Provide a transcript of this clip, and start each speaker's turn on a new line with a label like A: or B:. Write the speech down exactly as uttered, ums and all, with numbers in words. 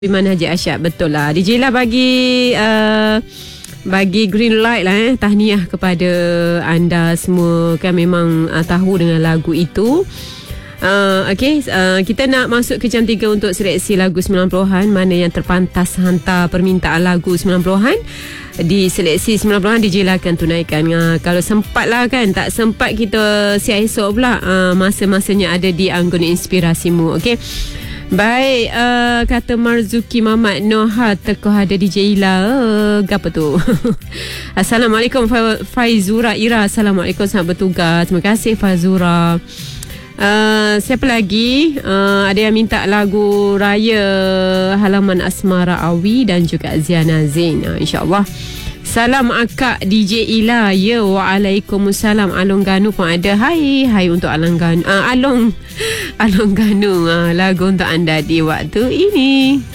A: Biman Haji Asyad, betul lah. D J lah bagi uh, bagi green light lah eh. Tahniah kepada anda semua, kan memang uh, tahu dengan lagu itu. Uh, okay, uh, kita nak masuk ke jam tiga untuk seleksi lagu sembilan puluhan. Mana yang terpantas hantar permintaan lagu sembilan puluhan di seleksi sembilan puluhan, D J lah akan tunaikan. uh, Kalau sempat lah kan, tak sempat kita siap esok pula. uh, Masa-masanya ada di Anggona Inspirasimu. Okay, baik, uh, kata Marzuki Mamat Noha tekoh ada D J Ila. Uh, apa tu? Assalamualaikum Faizura Ira. Assalamualaikum, selamat bertugas. Terima kasih Faizura. Uh, siapa lagi? Uh, ada yang minta lagu Raya Halaman Asmara Awi dan juga Ziana Zain. Uh, InsyaAllah. Salam akak D J Ila. Ya, waalaikumsalam. Along Ganu pun ada. Hai, hai untuk Along Ganu. Uh, Along Along Ganu. Uh, lagu untuk anda di waktu ini.